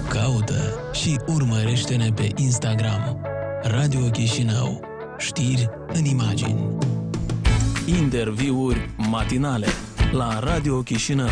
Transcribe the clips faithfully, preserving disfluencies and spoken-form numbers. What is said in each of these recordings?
Caută și urmărește-ne pe Instagram. Radio Chișinău. Știri în imagini. Interviuri matinale la Radio Chișinău.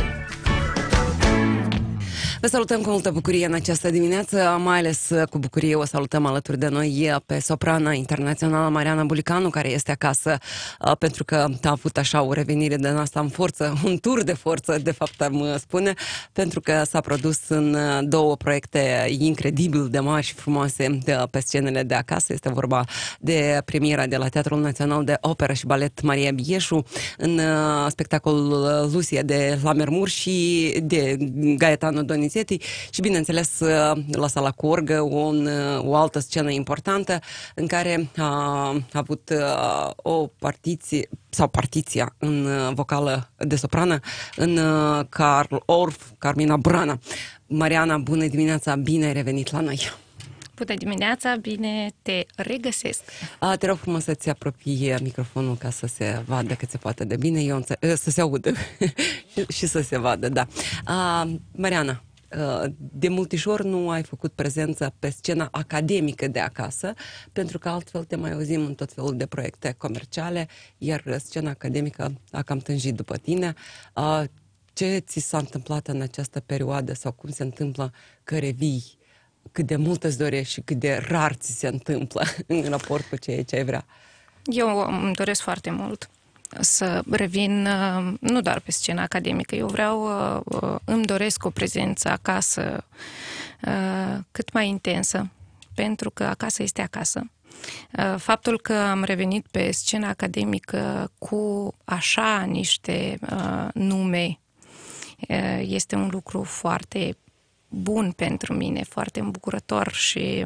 Vă salutăm cu multă bucurie în această dimineață, mai ales cu bucurie o salutăm alături de noi pe soprana internațională Mariana Bulicanu, care este acasă pentru că a avut așa o revenire de asta în forță, un tur de forță, de fapt am spune, pentru că s-a produs în două proiecte incredibil de mari și frumoase pe scenele de acasă. Este vorba de premiera de la Teatrul Național de Operă și Balet Maria Bieșu, în spectacolul Lucia de la Mermur și de Gaetano Donizetti și, bineînțeles, la Sala Corgă, un, o altă scenă importantă în care a, a avut a, o partiție sau partiția în vocală de soprană în Carl Orff, Carmina Burana. Mariana, bună dimineața, bine ai revenit la noi! Bună dimineața, bine te regăsesc! A, te rog frumos să-ți apropii microfonul ca să se vadă cât se poate de bine, eu înțeleg, să se audă și să se vadă, da. A, Mariana, de multișor nu ai făcut prezență pe scena academică de acasă, pentru că altfel te mai auzim în tot felul de proiecte comerciale, iar scena academică a cam tânjit după tine. Ce ți s-a întâmplat în această perioadă sau cum se întâmplă că revii? Cât de mult îți dorești și cât de rar ți se întâmplă în raport cu ceea ce ai vrea? Eu îmi doresc foarte mult să revin nu doar pe scena academică. Eu vreau, îmi doresc o prezență acasă cât mai intensă, pentru că acasă este acasă. Faptul că am revenit pe scena academică cu așa niște nume este un lucru foarte bun pentru mine, foarte îmbucurător și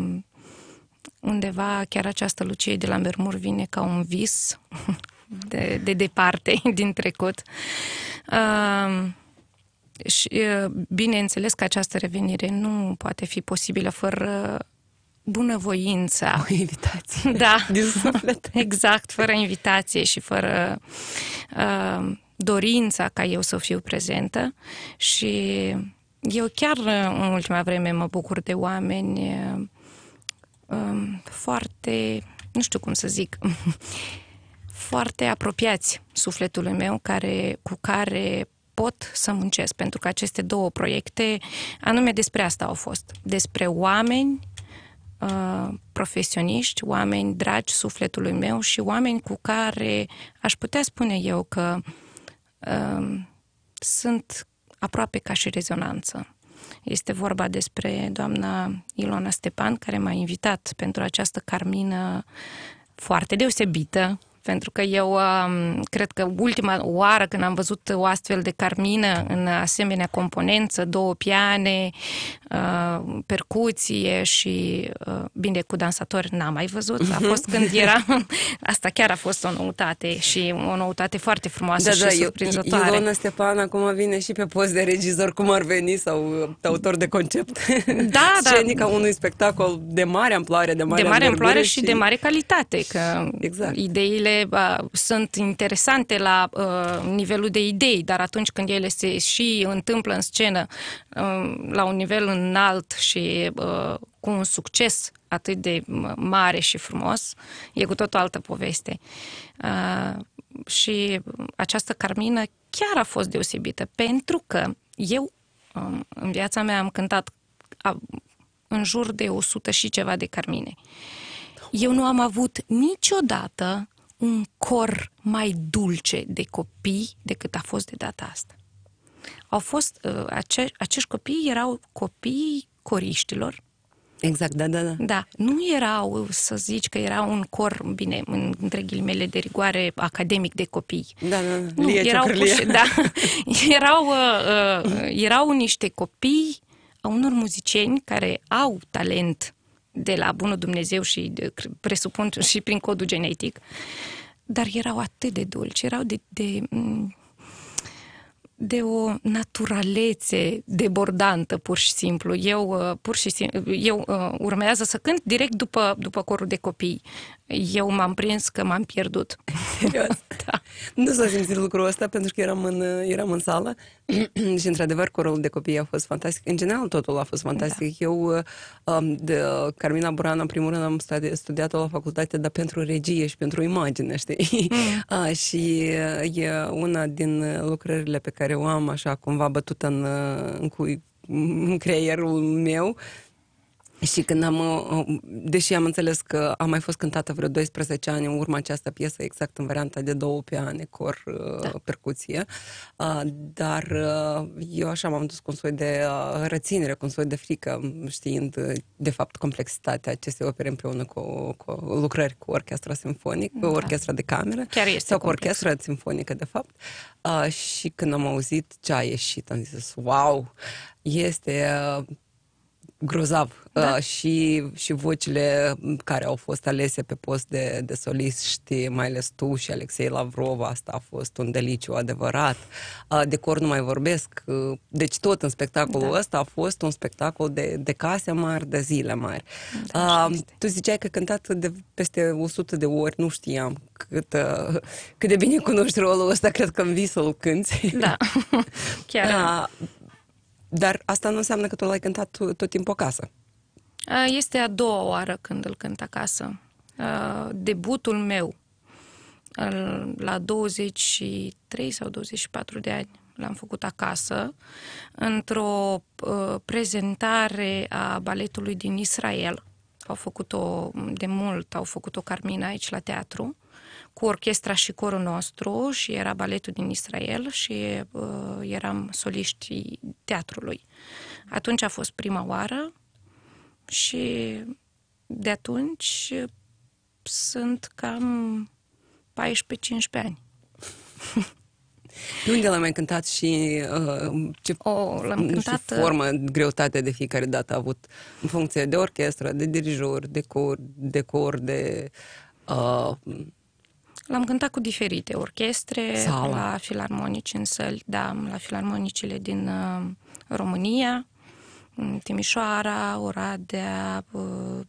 undeva chiar această Lucie de la Mermur vine ca un vis de, de departe, din trecut. Uh, și uh, bineînțeles că această revenire nu poate fi posibilă fără bunăvoința. O invitație. Da, din suflet. Exact, fără invitație și fără uh, dorința ca eu să fiu prezentă. Și eu chiar în ultima vreme mă bucur de oameni uh, foarte, nu știu cum să zic, foarte apropiați sufletului meu, care, cu care pot să muncesc, pentru că aceste două proiecte, anume despre asta au fost, despre oameni uh, profesioniști, oameni dragi sufletului meu și oameni cu care aș putea spune eu că uh, sunt aproape ca și rezonanță. Este vorba despre doamna Ilona Stepan, care m-a invitat pentru această Carmină foarte deosebită, pentru că eu um, cred că ultima oară când am văzut o astfel de Carmină în asemenea componență, două piane, uh, percuție și, uh, bine, cu dansatori n-am mai văzut, a fost când era, asta chiar a fost o noutate și o noutate foarte frumoasă da, și da, surprinzătoare. Ilona Stepan acum vine și pe post de regizor, cum ar veni, sau autor de concept. Da, scenica da. unui spectacol de mare amploare, de mare, de mare amploare și, și de mare calitate, că exact. Ideile uh, sunt interesante la uh, nivelul de idei, dar atunci când ele se și întâmplă în scenă uh, la un nivel înalt și uh, cu un succes atât de mare și frumos, e cu tot o altă poveste. Uh, și această Carmină chiar a fost deosebită, pentru că eu um, în viața mea am cântat uh, în jur de o sută și ceva de Carmine. Eu nu am avut niciodată un cor mai dulce de copii decât a fost de data asta. Au fost, uh, ace- acești copii erau copii coriștilor. Exact, da, da, da. Da, nu erau, să zici că era un cor, bine, între ghilimele de rigoare, academic de copii. Da, da, da. Nu, Lie erau, puși, da, erau, uh, uh, erau niște copii a unor muzicieni care au talent de la bunul Dumnezeu și de, presupun și prin codul genetic, dar erau atât de dulci, erau de, de de o naturalețe debordantă, pur și simplu. Eu, pur și simplu, eu urmează să cânt direct după, după corul de copii. Eu m-am prins că m-am pierdut. Serios? Da. Nu s-a simțit lucrul ăsta pentru că eram în, eram în sală și, într-adevăr, corul de copii a fost fantastic. În general, totul a fost fantastic. Da. Eu, de Carmina Burana, în primul rând, am studiat-o la facultate, dar pentru regie și pentru imagine, știi? Mm. A, și e una din lucrările pe care o am, așa, cumva bătută în, în, cui, în creierul meu. Și când am, deși am înțeles că a mai fost cântată vreo doisprezece ani în urma această piesă, exact în varianta de două piane, cor, da. percuție, dar eu așa m-am dus cu un soi de reținere, cu un soi de frică, știind de fapt complexitatea acestei opere împreună cu, cu lucrări cu orchestra simfonică, cu orchestra de cameră, chiar este sau cu complex. orchestra simfonică, de fapt. Și când am auzit ce a ieșit, am zis, wow, este... grozav. Da. Uh, și, și vocile care au fost alese pe post de, de soliști, mai ales tu și Alexei Lavrov, asta a fost un deliciu adevărat. Uh, decor nu mai vorbesc. Uh, deci tot în spectacolul da. ăsta a fost un spectacol de, de case mari, de zile mari. Da, uh, tu ziceai că cântat de peste o sută de ori, nu știam cât, uh, cât de bine cunoști rolul ăsta, cred că în vis să-l cânti. Da, chiar. Uh, Dar asta nu înseamnă că tu l-ai cântat tot timpul acasă. Este a doua oară când îl cânt acasă. Debutul meu la douăzeci și trei sau douăzeci și patru de ani l-am făcut acasă într-o prezentare a baletului din Israel. Au făcut-o de mult, au făcut-o Carmina aici la teatru, cu orchestra și corul nostru, și era baletul din Israel și uh, eram soliștii teatrului. Atunci a fost prima oară și de atunci sunt cam paisprezece cincisprezece ani. De unde l-ai mai cântat și uh, ce, oh, l-am cântat, ce formă, greutate de fiecare dată a avut în funcție de orchestră, de dirijor, de cor, de cor, de... Uh, L-am cântat cu diferite orchestre, Sala. la filarmonici în săli, da, la filarmonicile din uh, România, Timișoara, Oradea, uh,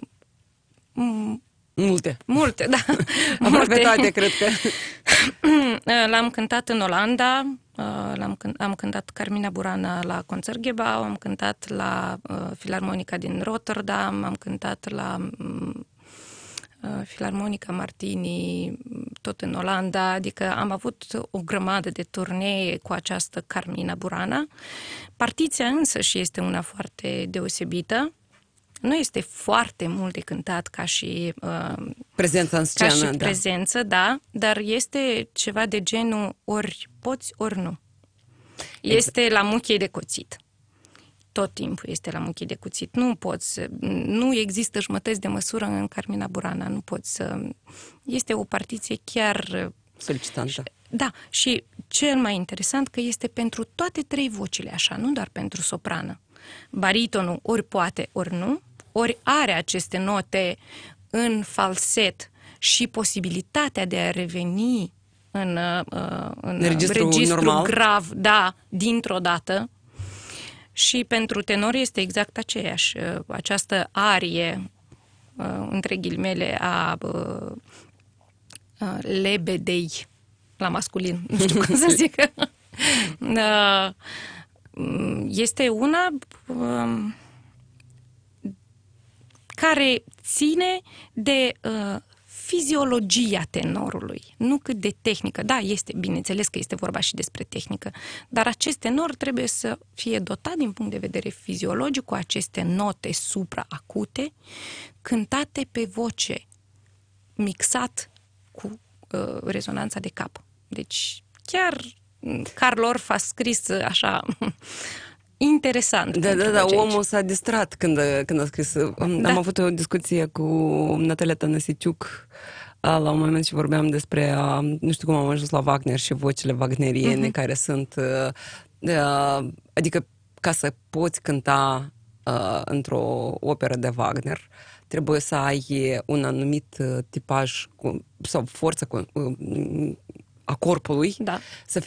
multe. Multe, da. Aproape toate, cred că. L-am cântat în Olanda, l-am cânt, am cântat Carmina Burana la Concertgebouw, am cântat la uh, Filarmonica din Rotterdam, am cântat la um, Filarmonica Martini, tot în Olanda, adică am avut o grămadă de turnee cu această Carmina Burana. Partiția însă și este una foarte deosebită. Nu este foarte mult de cântat ca și uh, prezența în scenă, ca și da. prezență, da, dar este ceva de genul ori poți, ori nu. Este exact. La muchie de cuțit. Tot timpul este la muchie de cuțit. Nu poți, nu există jumătăți de măsură în Carmina Burana, nu poți să... Este o partiție chiar... solicitantă. Da, și cel mai interesant că este pentru toate trei vocile așa, nu doar pentru soprană. Baritonul ori poate, ori nu, ori are aceste note în falset și posibilitatea de a reveni în, în registru, registru normal. grav, da, dintr-o dată. Și pentru tenor este exact aceeași, această arie, între ghilimele, a lebedei, la masculin, nu știu cum să zic. Este una um, care ține de uh, fiziologia tenorului, nu cât de tehnică. Da, este, bineînțeles că este vorba și despre tehnică, dar acest tenor trebuie să fie dotat din punct de vedere fiziologic cu aceste note supraacute, cântate pe voce, mixat cu uh, rezonanța de cap. Deci chiar Carl Orff a scris așa interesant. Da, da, da, omul s-a distrat când, când a scris. Am, da. am avut o discuție cu Natalia Tănăsiciuc la un moment și vorbeam despre, nu știu cum am ajuns la Wagner și vocile wagneriene uh-huh. care sunt, adică ca să poți cânta într-o operă de Wagner, trebuie să ai un anumit tipaj cu, sau forță cu, a corpului, da. să fii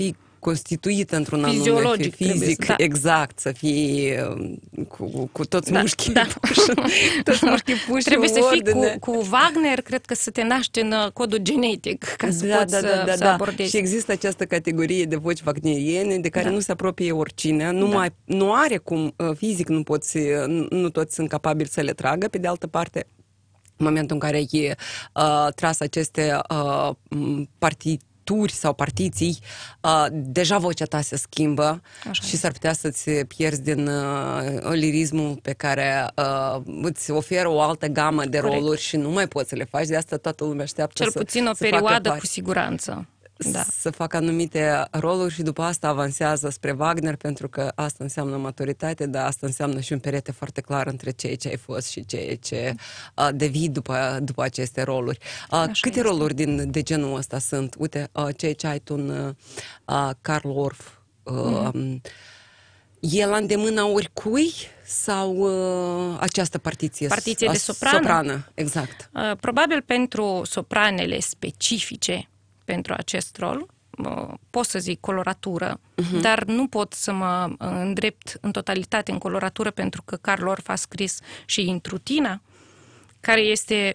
constituită într-un anume Fiziologic fizic, trebuie să- da. exact, să fii uh, cu, cu toți Da, mușchii da. puși, toți mușchii puși Trebuie în să fii ordine. cu, cu Wagner, cred că să te naști în uh, codul genetic ca să Da, poți da, să, da, da, să da. abordezi. Și există această categorie de voci wagneriene de care Da. nu se apropie oricine, nu, Da. mai, nu are cum, uh, fizic nu poți, uh, nu nu toți sunt capabili să le tragă, pe de altă parte, în momentul în care ai uh, tras aceste uh, m, partituri sau partiții, uh, deja vocea ta se schimbă. Așa și s-ar putea să-ți pierzi din uh, lirismul pe care uh, îți oferă o altă gamă de Corect. roluri și nu mai poți să le faci. De asta toată lumea așteaptă Cel să, puțin o să facă perioadă parte. cu siguranță. Da. Să facă anumite roluri și după asta avansează spre Wagner, pentru că asta înseamnă maturitate, dar asta înseamnă și un perete foarte clar între ceea ce ai fost și ceea ce uh, devii după, după aceste roluri. Uh, câte este. roluri din, de genul ăsta sunt? Uite, uh, ceea ce ai tu în uh, Karl Orff, uh, mm-hmm. e la îndemâna oricui sau uh, această partiție? Partiție de uh, soprană? Soprană, exact. Uh, Probabil pentru sopranele specifice pentru acest rol, uh, pot să zic coloratură, uh-huh. dar nu pot să mă uh, îndrept în totalitate în coloratură pentru că Karl Orff a scris și Intrutina, care este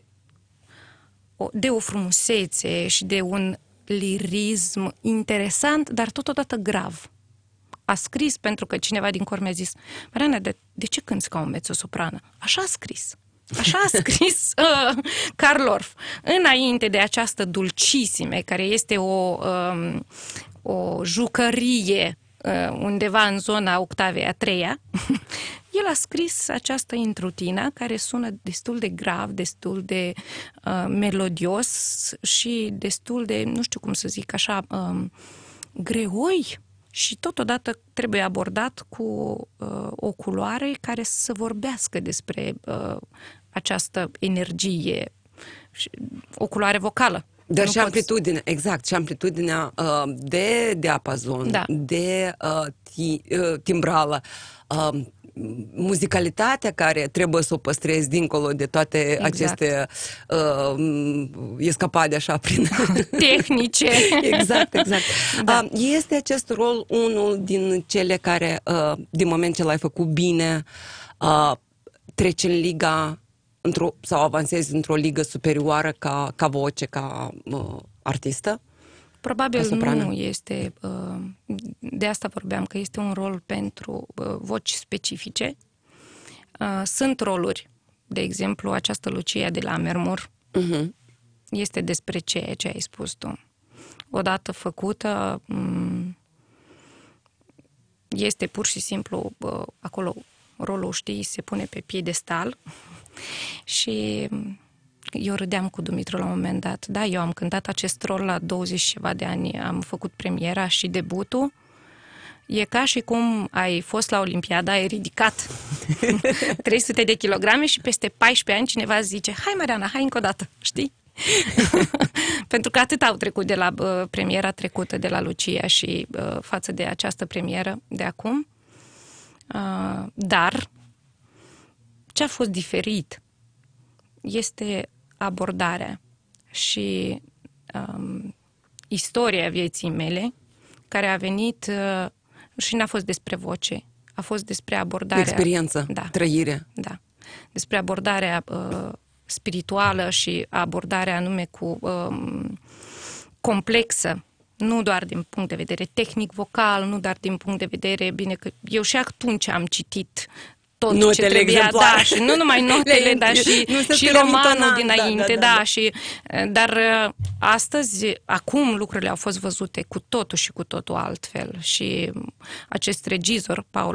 o, de o frumusețe și de un lirism interesant, dar totodată grav. A scris pentru că cineva din cor mi-a zis: Mariana, de, de ce cânti ca o mezzo-soprană? Așa a scris. Așa a scris uh, Karl Orff. Înainte de această dulcisime, care este o, um, o jucărie uh, undeva în zona octavei a treia, el a scris această intrutina care sună destul de grav, destul de uh, melodios și destul de, nu știu cum să zic așa, um, greoi. Și totodată trebuie abordat cu uh, o culoare care să vorbească despre uh, această energie, o culoare vocală. Dar Nu și poți- amplitudine, exact, și amplitudinea uh, de diapazon, Da. de uh, ti, uh, timbrală, uh, muzicalitatea care trebuie să o păstrezi dincolo de toate Exact. aceste uh, escapade așa prin... Tehnice. Exact, exact. Da. Uh, este acest rol unul din cele care, uh, din moment ce l-ai făcut bine, uh, treci în liga într-o, sau avansezi într-o ligă superioară ca, ca voce, ca uh, artistă? Probabil Ca soprană. nu este, uh, de asta vorbeam, că este un rol pentru uh, voci specifice. Uh, Sunt roluri, de exemplu, această Lucia de la Mermur, Uh-huh. este despre ceea ce ai spus tu. Odată făcută, m, este pur și simplu bă, acolo rolul, știi, se pune pe piedestal și eu râdeam cu Dumitru la un moment dat. Da, eu am cântat acest rol la douăzeci și ceva de ani, am făcut premiera și debutul. E ca și cum ai fost la Olimpiada, ai ridicat trei sute de kilograme și peste paisprezece ani cineva zice: hai Mariana, hai încă o dată, știi? Pentru că atât au trecut de la uh, premiera trecută de la Lucia și uh, față de această premieră de acum. Uh, dar ce a fost diferit este abordarea și um, istoria vieții mele, care a venit uh, și n-a fost despre voce, a fost despre abordarea... Experiență, Da. trăire. Da. Despre abordarea uh, spirituală și abordarea anume cu um, complexă, nu doar din punct de vedere tehnic vocal, nu doar din punct de vedere, bine că eu și atunci am citit tot Notele ce trebuia, exemplare. da, și nu numai notele, Le- dar și, nu se și scrie romanul intonant, dinainte, da, da, da, da. și dar astăzi, acum lucrurile au fost văzute cu totul și cu totul altfel și acest regizor, Paul